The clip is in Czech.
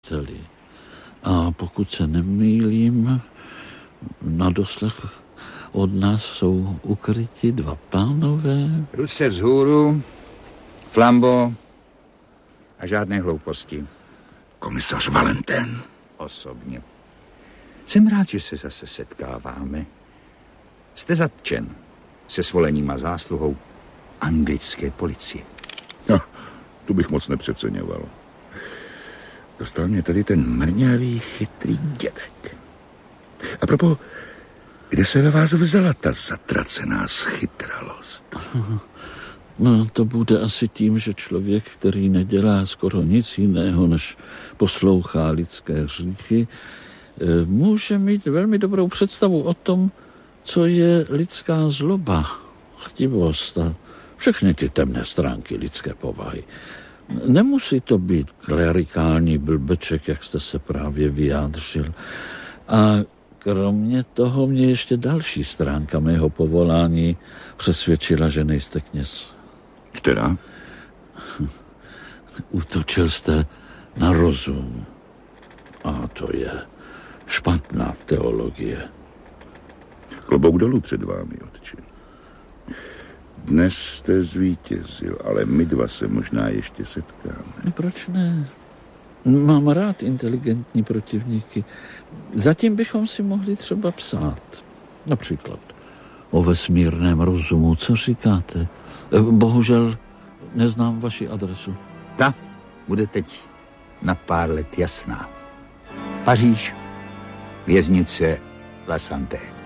cely. A pokud se nemýlím, na doslech od nás jsou ukryti dva pánové. Ruce vzhůru, flambo a žádné hlouposti. Komisař Valentin. Osobně. Jsem rád, že se zase setkáváme. Jste zatčen se svolením a zásluhou anglické policie. No, tu bych moc nepřeceňoval. Dostal mě tady ten mrňavý, chytrý dědek. A propos, kde se ve vás vzala ta zatracená schytralost? No, to bude asi tím, že člověk, který nedělá skoro nic jiného, než poslouchá lidské hříchy, může mít velmi dobrou představu o tom, co je lidská zloba, chtivost a všechny ty temné stránky lidské povahy. Nemusí to být klerikální blbeček, jak jste se právě vyjádřil. A kromě toho mě ještě další stránka mého povolání přesvědčila, že nejste kněz. Která? Útočil jste na rozum. A to je špatná teologie. Klobouk dolů před vámi, otče. Dnes jste zvítězil, ale my dva se možná ještě setkáme. No, proč ne? Mám rád inteligentní protivníky. Zatím bychom si mohli třeba psát. Například o vesmírném rozumu. Co říkáte? Bohužel neznám vaši adresu. Ta bude teď na pár let jasná. Paříž, věznice La Santé.